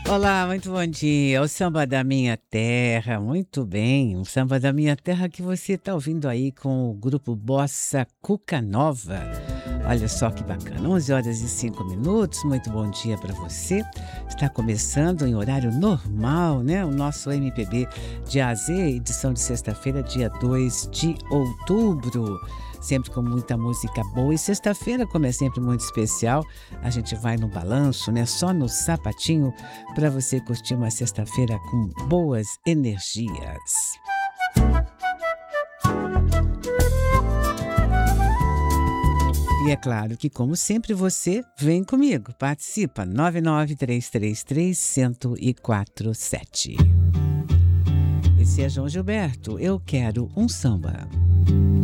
Olá, muito bom dia. O samba da minha terra, muito bem. O samba da minha terra que você está ouvindo aí com o grupo Bossa Cuca Nova. Olha só que bacana, 11h05. Muito bom dia para você. Está começando em horário normal, né? O nosso MPB de A a Z, edição de sexta-feira, dia 2 de outubro. Sempre com muita música boa. E sexta-feira, como é sempre muito especial, a gente vai no balanço, né? Só no sapatinho, para você curtir uma sexta-feira com boas energias. E é claro que, como sempre, você vem comigo, participa, 993331047. Esse é João Gilberto, eu quero um samba.